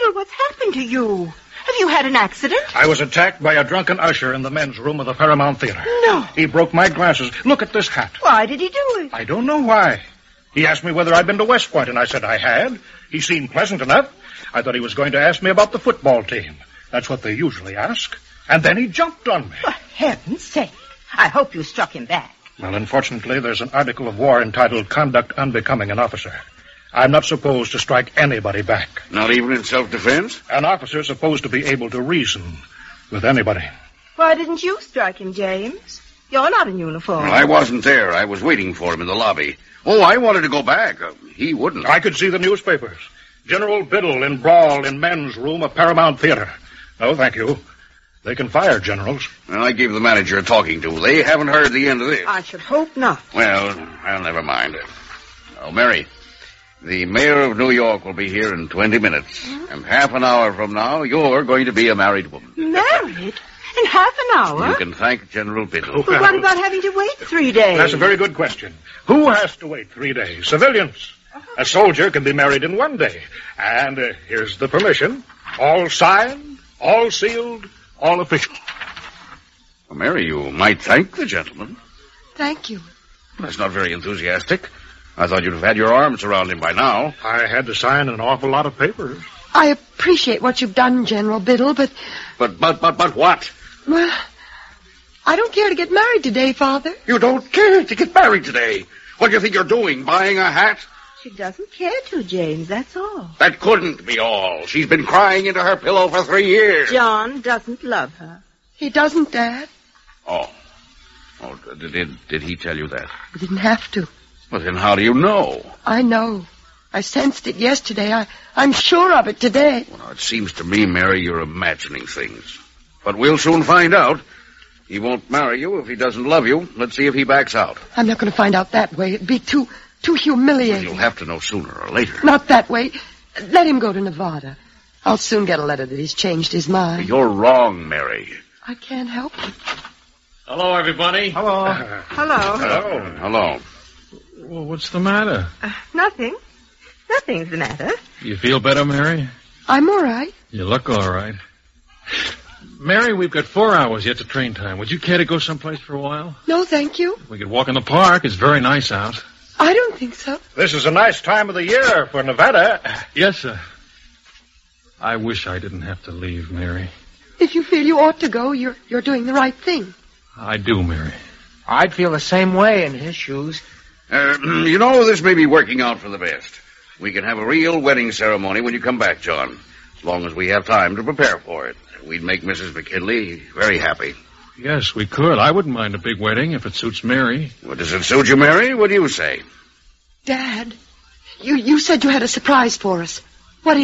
Biddle, what's happened to you? Have you had an accident? I was attacked by a drunken usher in the men's room of the Paramount Theater. No. He broke my glasses. Look at this hat. Why did he do it? I don't know why. He asked me whether I'd been to West Point, and I said I had. He seemed pleasant enough. I thought he was going to ask me about the football team. That's what they usually ask. And then he jumped on me. For heaven's sake. I hope you struck him back. Well, unfortunately, there's an article of war entitled Conduct Unbecoming an Officer. I'm not supposed to strike anybody back. Not even in self-defense? An officer's supposed to be able to reason with anybody. Why didn't you strike him, James? You're not in uniform. Well, I wasn't there. I was waiting for him in the lobby. Oh, I wanted to go back. He wouldn't. I could see the newspapers. General Biddle in brawl in men's room of Paramount Theater. No, thank you. They can fire generals. Well, I gave the manager a talking to. They haven't heard the end of this. I should hope not. Well, never mind. Oh, Mary, the mayor of New York will be here in 20 minutes. And half an hour from now, you're going to be a married woman. Married? In half an hour? You can thank General Biddle. But what about having to wait 3 days? That's a very good question. Who has to wait 3 days? Civilians. A soldier can be married in 1 day. And here's the permission. All signed, all sealed, all official. Well, Mary, you might thank the gentleman. Thank you. That's not very enthusiastic. I thought you'd have had your arms around him by now. I had to sign an awful lot of papers. I appreciate what you've done, General Biddle, but... But what? Well, I don't care to get married today, Father. You don't care to get married today? What do you think you're doing, buying a hat? She doesn't care to, James, that's all. That couldn't be all. She's been crying into her pillow for 3 years. John doesn't love her. He doesn't, Dad. Oh, did he tell you that? He didn't have to. Well, then how do you know? I know. I sensed it yesterday. I'm sure of it today. Well, it seems to me, Mary, you're imagining things. But we'll soon find out. He won't marry you if he doesn't love you. Let's see if he backs out. I'm not going to find out that way. It'd be too humiliating. Well, you'll have to know sooner or later. Not that way. Let him go to Nevada. I'll soon get a letter that he's changed his mind. You're wrong, Mary. I can't help it. Hello, everybody. Hello. Hello. Hello. Well, what's the matter? Nothing. Nothing's the matter. You feel better, Mary? I'm all right. You look all right. Mary, we've got 4 hours yet to train time. Would you care to go someplace for a while? No, thank you. We could walk in the park. It's very nice out. I don't think so. This is a nice time of the year for Nevada. Yes, sir. I wish I didn't have to leave, Mary. If you feel you ought to go, you're doing the right thing. I do, Mary. I'd feel the same way in his shoes. This may be working out for the best. We can have a real wedding ceremony when you come back, John. As long as we have time to prepare for it. We'd make Mrs. McKinley very happy. Yes, we could. I wouldn't mind a big wedding if it suits Mary. Well, does it suit you, Mary? What do you say? Dad, you said you had a surprise for us.